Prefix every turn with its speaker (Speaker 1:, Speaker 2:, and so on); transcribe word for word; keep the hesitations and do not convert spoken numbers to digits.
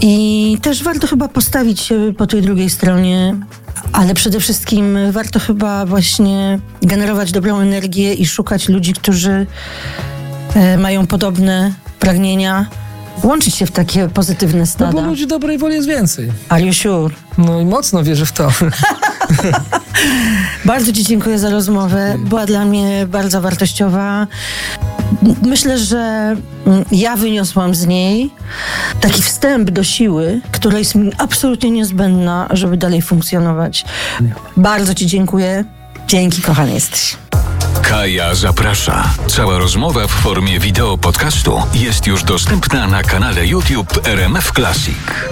Speaker 1: I też warto chyba postawić się po tej drugiej stronie, ale przede wszystkim warto chyba właśnie generować dobrą energię i szukać ludzi, którzy e, mają podobne pragnienia, łączyć się w takie pozytywne stada.
Speaker 2: No bo ludzi dobrej woli jest więcej.
Speaker 1: Are you sure?
Speaker 2: No i mocno wierzę w to.
Speaker 1: Bardzo ci dziękuję za rozmowę. Była dla mnie bardzo wartościowa. Myślę, że ja wyniosłam z niej taki wstęp do siły, która jest mi absolutnie niezbędna, żeby dalej funkcjonować. Bardzo ci dziękuję. Dzięki, kochany jesteś.
Speaker 3: Kaja zaprasza. Cała rozmowa w formie wideo podcastu jest już dostępna na kanale YouTube R M F Classic.